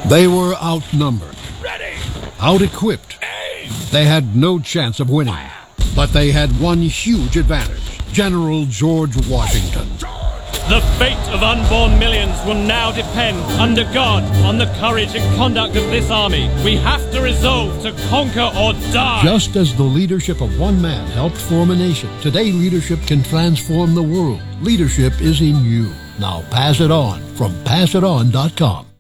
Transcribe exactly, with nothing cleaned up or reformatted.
They were outnumbered, Ready! out-equipped. Aim! They had no chance of winning, but they had one huge advantage. General George Washington. The fate of unborn millions will now depend, under God, on the courage and conduct of this army. We have to resolve to conquer or die. Just as the leadership of one man helped form a nation, today leadership can transform the world. Leadership is in you. Now pass it on from pass it on dot com.